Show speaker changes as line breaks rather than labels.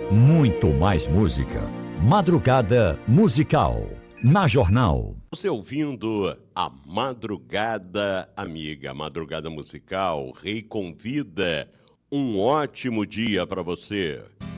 Muito mais música. Madrugada Musical. Na Jornal.
Você ouvindo a Madrugada Amiga, a Madrugada Musical, Rei convida. Um ótimo dia para você.